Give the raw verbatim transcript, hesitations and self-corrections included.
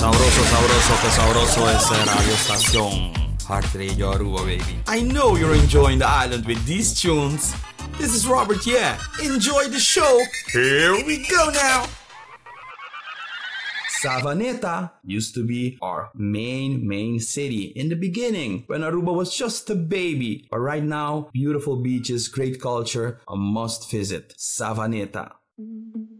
Sabroso, sabroso, que sabroso es Radio Estación Heart Radio Aruba, baby. I know you're enjoying the island with these tunes. This is Robert, yeah. Enjoy the show. Here we go now. Savaneta used to be our main, main city in the beginning when Aruba was just a baby. But right now, beautiful beaches, great culture, a must visit. Savaneta.